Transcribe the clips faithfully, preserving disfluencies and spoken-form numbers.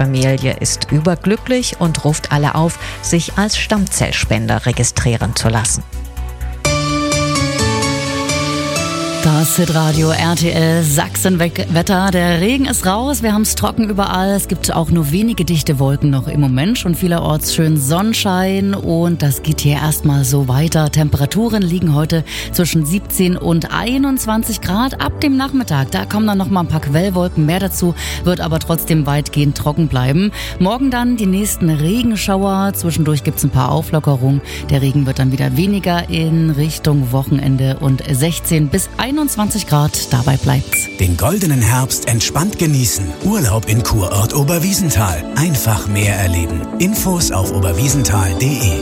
Familie ist überglücklich und ruft alle auf, sich als Stammzellspender registrieren zu lassen. Das Hitradio R T L Sachsenwetter. Der Regen ist raus, wir haben es trocken überall. Es gibt auch nur wenige dichte Wolken noch im Moment. Schon vielerorts schön Sonnenschein und das geht hier erstmal so weiter. Temperaturen liegen heute zwischen siebzehn und einundzwanzig Grad. Ab dem Nachmittag, da kommen dann noch mal ein paar Quellwolken mehr dazu, wird aber trotzdem weitgehend trocken bleiben. Morgen dann die nächsten Regenschauer. Zwischendurch gibt es ein paar Auflockerungen. Der Regen wird dann wieder weniger in Richtung Wochenende und sechzehn bis einundzwanzig Grad, dabei bleibt's. Den goldenen Herbst entspannt genießen. Urlaub in Kurort Oberwiesenthal. Einfach mehr erleben. Infos auf oberwiesenthal punkt de.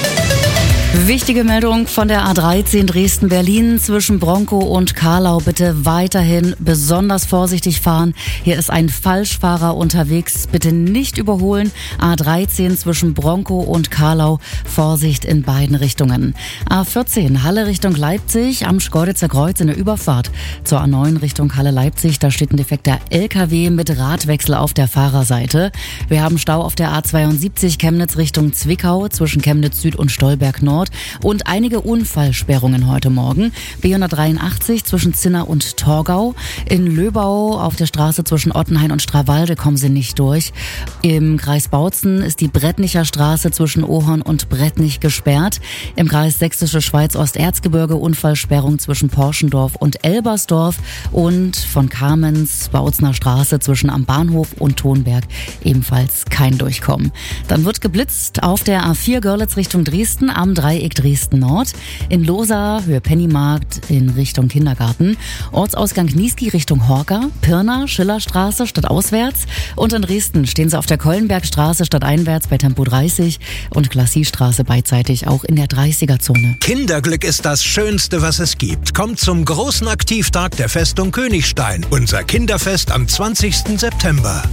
Wichtige Meldung von der A dreizehn Dresden-Berlin zwischen Bronkow und Carlau. Bitte weiterhin besonders vorsichtig fahren. Hier ist ein Falschfahrer unterwegs. Bitte nicht überholen. A dreizehn zwischen Bronkow und Carlau. Vorsicht in beiden Richtungen. A vierzehn Halle Richtung Leipzig am Schkeuditzer Kreuz in der Überfahrt zur A neun Richtung Halle-Leipzig. Da steht ein defekter L K W mit Radwechsel auf der Fahrerseite. Wir haben Stau auf der A zweiundsiebzig Chemnitz Richtung Zwickau zwischen Chemnitz Süd und Stolberg Nord. Und einige Unfallsperrungen heute Morgen. B hundertdreiundachtzig zwischen Zinna und Torgau. In Löbau auf der Straße zwischen Ottenhain und Strawalde kommen sie nicht durch. Im Kreis Bautzen ist die Brettnicher Straße zwischen Ohorn und Brettnich gesperrt. Im Kreis Sächsische Schweiz Osterzgebirge Unfallsperrung zwischen Porschendorf und Elbersdorf. Und von Kamenz Bautzener Straße zwischen am Bahnhof und Tonberg ebenfalls kein Durchkommen. Dann wird geblitzt auf der A vier Görlitz Richtung Dresden am Dreieck Dresden Nord, in Losa Höhe Pennymarkt in Richtung Kindergarten, Ortsausgang Niesky Richtung Horka, Pirna, Schillerstraße stadtauswärts und in Dresden stehen sie auf der Keulenbergstraße stadteinwärts bei Tempo dreißig und Glassiestraße beidseitig auch in der dreißiger-Zone. Kinderglück ist das Schönste, was es gibt. Kommt zum großen Aktivtag der Festung Königstein, unser Kinderfest am zwanzigsten September.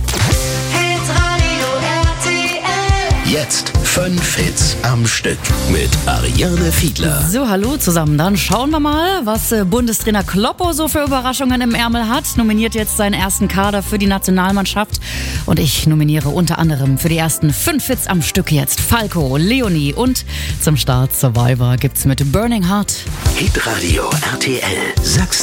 Jetzt fünf Hits am Stück mit Ariane Fiedler. So, hallo zusammen. Dann schauen wir mal, was Bundestrainer Kloppo so für Überraschungen im Ärmel hat. Nominiert jetzt seinen ersten Kader für die Nationalmannschaft. Und ich nominiere unter anderem für die ersten fünf Hits am Stück jetzt Falco, Leonie und zum Start Survivor gibt's mit Burning Heart. Hitradio R T L Sachsen.